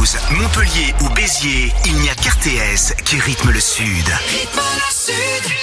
Toulouse, Montpellier ou Béziers, il n'y a qu'RTS qui rythme le Sud. Rythme le Sud.